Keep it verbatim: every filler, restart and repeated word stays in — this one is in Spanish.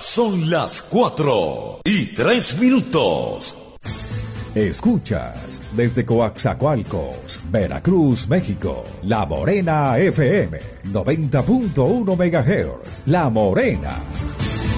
Son las cuatro y tres minutos. Escuchas desde Coaxacualcos, Veracruz, México, La Morena F M, noventa punto uno megahertz. La Morena.